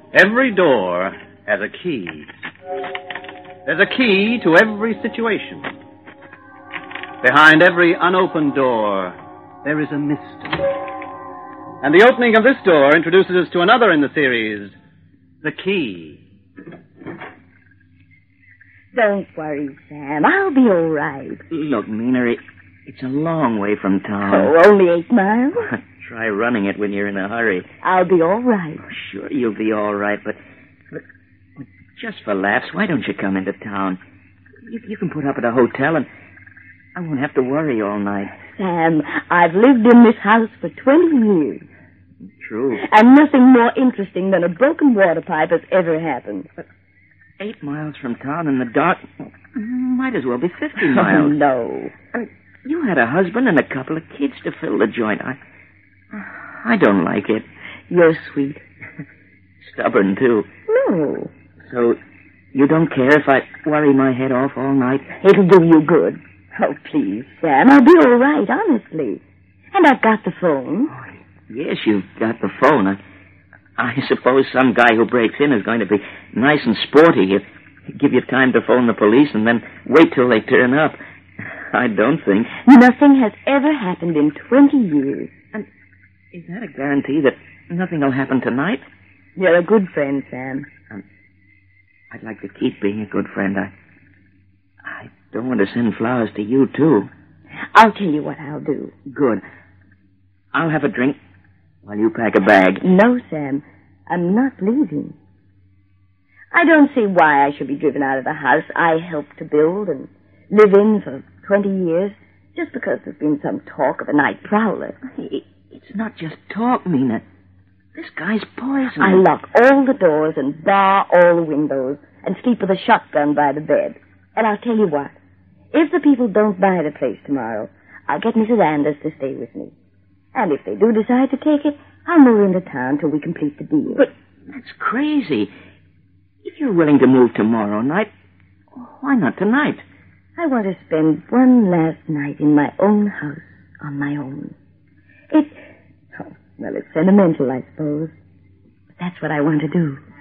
Every door has a key. There's a key to every situation. Behind every unopened door, there is a mystery. And the opening of this door introduces us to another in the series, The Key. Don't worry, Sam. I'll be all right. Look, Mina, it's a long way from town. Oh, only 8 miles? Try running it when you're in a hurry. I'll be all right. Oh, sure, you'll be all right, but just for laughs, why don't you come into town? You can put up at a hotel, and I won't have to worry all night. Sam, I've lived in this house for 20 years. True. And nothing more interesting than a broken water pipe has ever happened. But 8 miles from town in the dark might as well be 50 miles. Oh, no. You had a husband and a couple of kids to fill the joint. I don't like it. You're sweet. Stubborn, too. No. So, you don't care if I worry my head off all night? It'll do you good. Oh, please, Sam, I'll be all right, honestly. And I've got the phone. Oh, yes, you've got the phone. I suppose some guy who breaks in is going to be nice and sporty. He'll give you time to phone the police and then wait till they turn up. I don't think. Nothing has ever happened in 20 years. And is that a guarantee that nothing will happen tonight? You're a good friend, Sam. I'd like to keep being a good friend. I don't want to send flowers to you, too. I'll tell you what I'll do. Good. I'll have a drink while you pack a bag. No, Sam. I'm not leaving. I don't see why I should be driven out of the house I helped to build and live in for 20 years just because there's been some talk of a night prowler. It's not just talk, Mina. This guy's poison. I lock all the doors and bar all the windows and sleep with a shotgun by the bed. And I'll tell you what. If the people don't buy the place tomorrow, I'll get Mrs. Anders to stay with me. And if they do decide to take it, I'll move into town till we complete the deal. But that's crazy. If you're willing to move tomorrow night, why not tonight? I want to spend one last night in my own house on my own. It's sentimental, I suppose. But that's what I want to do.